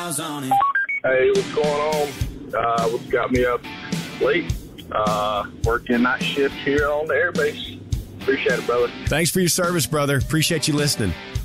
miles on it. Hey, what's going on? What's got me up late? Working night shift here on the airbase. Appreciate it, brother. Thanks for your service, brother. Appreciate you listening.